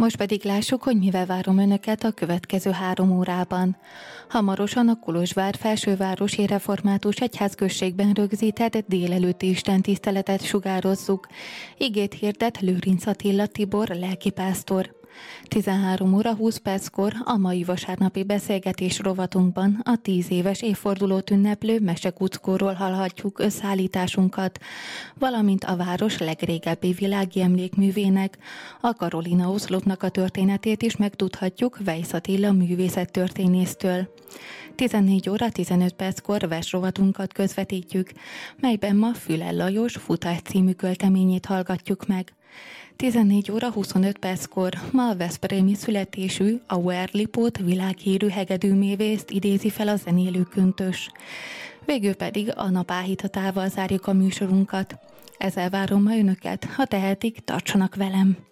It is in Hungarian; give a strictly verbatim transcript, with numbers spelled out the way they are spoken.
Most pedig lássuk, hogy mivel várom önöket a következő három órában. Hamarosan a Kolozsvár Felsővárosi Református Egyházközségben rögzített délelőtti istentiszteletet sugározzuk. Igét hirdet Lőrinc Attila Tibor lelkipásztor. tizenhárom óra húsz perckor a mai vasárnapi beszélgetés rovatunkban a tíz éves évfordulót ünneplő Mesekuckóról hallhatjuk összeállításunkat, valamint a város legrégebbi világi emlékművének, a Karolina oszlopnak a történetét is megtudhatjuk Weisz Attila művészettörténésztől. tizennégy óra tizenöt perckor versrovatunkat közvetítjük, melyben ma Fülel Lajos Futás című költeményét hallgatjuk meg. tizennégy óra huszonöt perckor ma a veszprémi születésű Auer Lipót világhírű hegedűművészt idézi fel a zenélő köntös. Végül pedig a nap áhítatával zárjuk a műsorunkat. Ezzel várom ma önöket, ha tehetik, tartsanak velem!